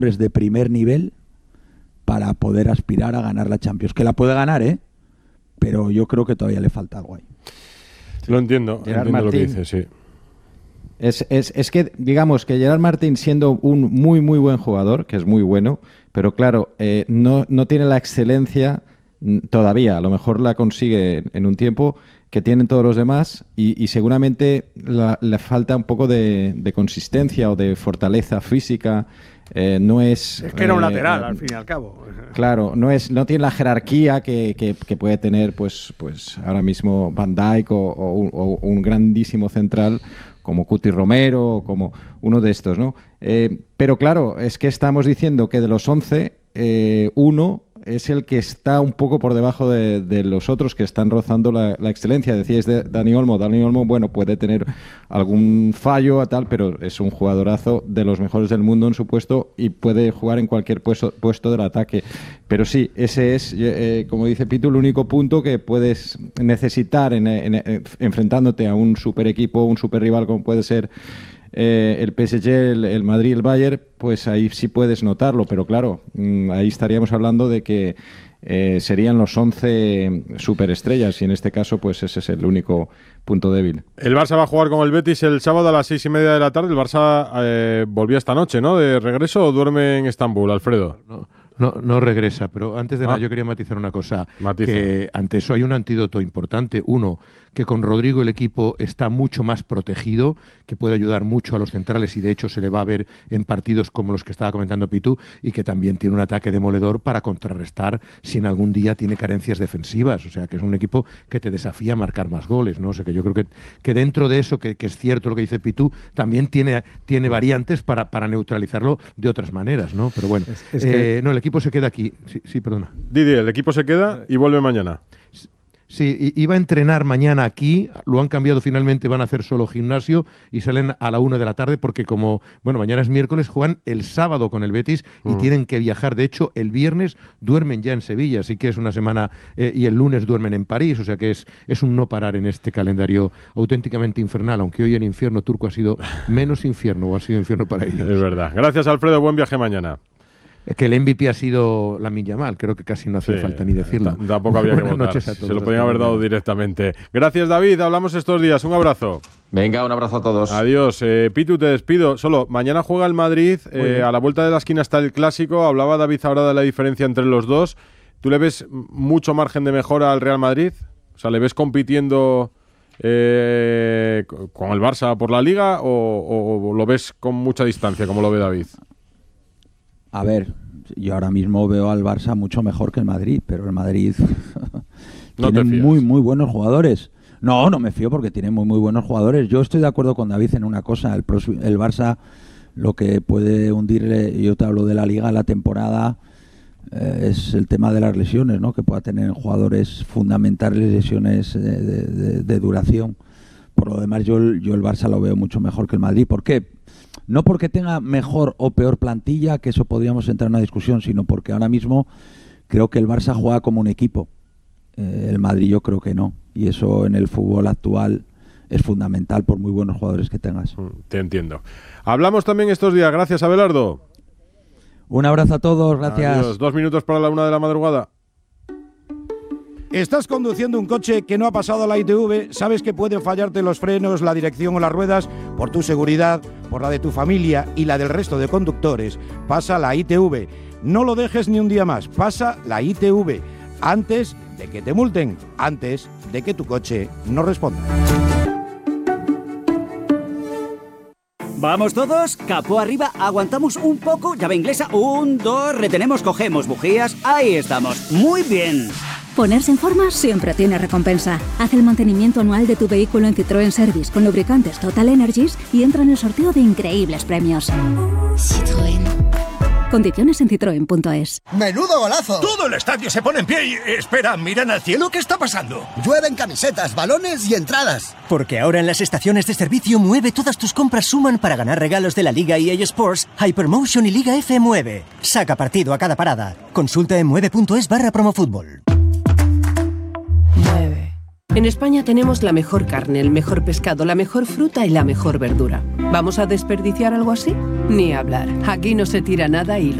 de primer nivel para poder aspirar a ganar la Champions. Que la puede ganar, pero yo creo que todavía le falta algo ahí. Lo entiendo, entiendo lo que dices, sí. Es que, digamos, que Gerard Martín, siendo un muy, muy buen jugador, que es muy bueno, pero claro, no tiene la excelencia todavía. A lo mejor la consigue en un tiempo que tienen todos los demás y seguramente le falta un poco de consistencia o de fortaleza física. No es que era un lateral, al fin y al cabo. Claro, no tiene la jerarquía que puede tener pues ahora mismo Van Dijk o un grandísimo central como Cuti Romero o como uno de estos, ¿no? Pero claro, es que estamos diciendo que de los 11, uno es el que está un poco por debajo de los otros que están rozando la excelencia. Decíais de Dani Olmo. Dani Olmo, bueno, puede tener algún fallo a tal, pero es un jugadorazo de los mejores del mundo en su puesto y puede jugar en cualquier puesto del ataque. Pero sí, ese es, como dice Pitu, el único punto que puedes necesitar enfrentándote a un super equipo, un super rival como puede ser el PSG, el Madrid, el Bayern, pues ahí sí puedes notarlo, pero claro, ahí estaríamos hablando de que serían los 11 superestrellas y en este caso pues ese es el único punto débil. El Barça va a jugar con el Betis el sábado a las 6:30 de la tarde. El Barça volvía esta noche, ¿no? ¿De regreso o duerme en Estambul, Alfredo? No regresa, pero antes de nada yo quería matizar una cosa. Que ante eso hay un antídoto importante. Uno, que con Rodrigo el equipo está mucho más protegido, que puede ayudar mucho a los centrales y de hecho se le va a ver en partidos como los que estaba comentando Pitu, y que también tiene un ataque demoledor para contrarrestar si en algún día tiene carencias defensivas. O sea, que es un equipo que te desafía a marcar más goles, ¿no? O sea, que yo creo que dentro de eso, que es cierto lo que dice Pitu, también tiene variantes para neutralizarlo de otras maneras, ¿no? Pero bueno, no, el equipo se queda aquí. Sí, perdona. Didi, el equipo se queda y vuelve mañana. Sí, iba a entrenar mañana aquí, lo han cambiado finalmente, van a hacer solo gimnasio y salen a la 1 de la tarde porque como, bueno, mañana es miércoles, juegan el sábado con el Betis y tienen que viajar. De hecho, el viernes duermen ya en Sevilla, así que es una semana, y el lunes duermen en París, o sea que es un no parar en este calendario auténticamente infernal, aunque hoy el infierno turco ha sido menos infierno, o ha sido infierno para ellos. Es verdad. Gracias, Alfredo, buen viaje mañana. Que el MVP ha sido Lamine Yamal, creo que casi no hace falta ni decirlo. Tampoco había que votar, se lo podían haber dado directamente. Gracias, David, hablamos estos días, un abrazo. Venga, un abrazo a todos. Adiós. Pitu, te despido. Solo, mañana juega el Madrid, a la vuelta de la esquina está el Clásico, hablaba David ahora de la diferencia entre los dos. ¿Tú le ves mucho margen de mejora al Real Madrid? O sea, ¿le ves compitiendo con el Barça por la Liga o lo ves con mucha distancia, como lo ve David? A ver, yo ahora mismo veo al Barça mucho mejor que el Madrid, pero el Madrid tiene muy, muy buenos jugadores. No me fío porque tiene muy, muy buenos jugadores. Yo estoy de acuerdo con David en una cosa. El Barça, lo que puede hundirle, yo te hablo de la Liga, la temporada, es el tema de las lesiones, ¿no? Que pueda tener jugadores fundamentales, lesiones de duración. Por lo demás, yo el Barça lo veo mucho mejor que el Madrid. ¿Por qué? No porque tenga mejor o peor plantilla, que eso podríamos entrar en una discusión, sino porque ahora mismo creo que el Barça juega como un equipo. El Madrid yo creo que no. Y eso en el fútbol actual es fundamental por muy buenos jugadores que tengas. Te entiendo. Hablamos también estos días. Gracias, Abelardo. Un abrazo a todos. Gracias. Adiós. 2 minutos para la 1 de la madrugada. ¿Estás conduciendo un coche que no ha pasado la ITV? ¿Sabes que pueden fallarte los frenos, la dirección o las ruedas? Por tu seguridad, por la de tu familia y la del resto de conductores, pasa la ITV. No lo dejes ni un día más. Pasa la ITV. Antes de que te multen, antes de que tu coche no responda. ¿Vamos todos? Capó arriba, aguantamos un poco, llave inglesa, 1, 2, retenemos, cogemos bujías, ahí estamos, muy bien. Ponerse en forma siempre tiene recompensa. Haz el mantenimiento anual de tu vehículo en Citroën Service con lubricantes Total Energies y entra en el sorteo de increíbles premios. Citroën. Condiciones en citroen.es. ¡Menudo golazo! Todo el estadio se pone en pie y... Espera, ¿miran al cielo? ¿Qué está pasando? Llueven camisetas, balones y entradas. Porque ahora en las estaciones de servicio Mueve todas tus compras suman para ganar regalos de la Liga EA Sports, Hypermotion y Liga F Mueve. Saca partido a cada parada. Consulta en mueve.es/promofutbol. En España tenemos la mejor carne, el mejor pescado, la mejor fruta y la mejor verdura. ¿Vamos a desperdiciar algo así? Ni hablar. Aquí no se tira nada y lo